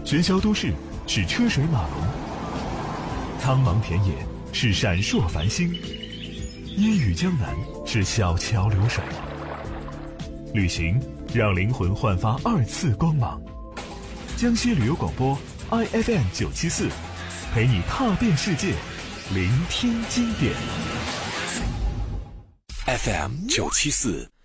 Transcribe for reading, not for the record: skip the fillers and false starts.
喧嚣都市是车水马龙，苍茫田野是闪烁繁星，烟雨江南是小桥流水。旅行让灵魂焕发2次光芒。江西旅游广播 IFM 974，陪你踏遍世界，聆听经典。 FM 974